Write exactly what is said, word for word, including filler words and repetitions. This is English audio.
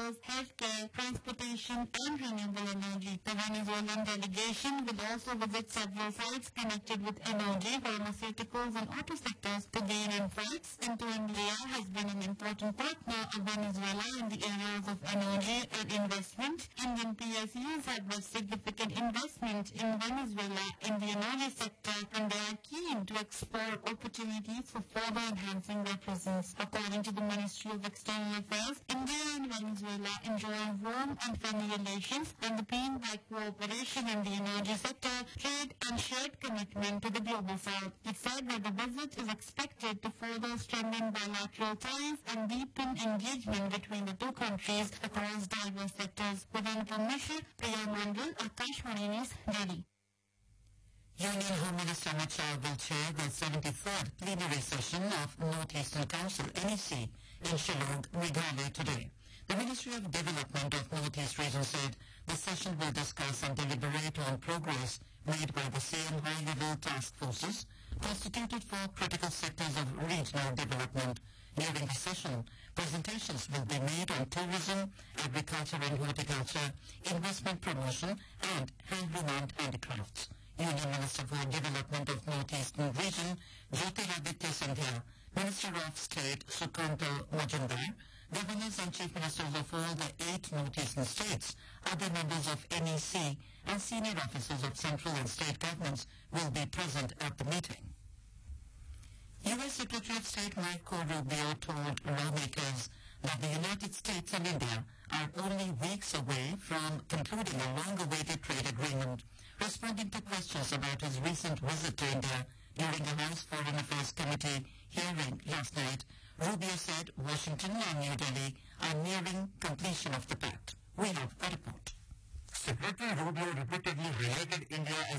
sectors, healthcare, transportation, and renewable energy. The Venezuelan delegation will also visit several sites connected with energy, pharmaceuticals, and auto sectors to gain insights into India has been an important partner of Venezuela in the areas of energy and investment. Indian P S Us have made significant investment in Venezuela in the energy sector, and they are keen to explore opportunities for further enhancing their presence. According to the Ministry of External Affairs, India and Venezuela enjoy warm and friendly relations, underpinned by cooperation in the energy sector, trade, and shared commitment to the global south. It said that the visit is expected to further strengthen bilateral ties and deepen engagement between the two countries across diverse sectors. Within Mishra, Priya Mandal, Akashvani News, Delhi. Union Home Minister Amit Shah will chair the seventy-third plenary session of North Eastern Council N E C in Shillong, Meghalaya today. The Ministry of Development of North East Region said the session will discuss and deliberate on progress made by the same high-level task forces constituted for critical sectors of regional development. During the session, presentations will be made on tourism, agriculture and horticulture, investment promotion, and handloom and handicrafts. Union Minister for Development of North Eastern Region, Jyotiraditya Sandhya, Minister of State, Sukanto Majumdar, Governors and Chief Ministers of all the eight North Eastern states, other members of N E C, and senior officers of central and state governments will be present at the meeting. U S Secretary of State Marco Rubio told lawmakers that the United States and India are only weeks away from concluding a long-awaited trade agreement. Responding to questions about his recent visit to India during the House Foreign Affairs Committee hearing last night, Rubio said Washington and New Delhi are nearing completion of the pact. We have a report. Secretary Rubio reported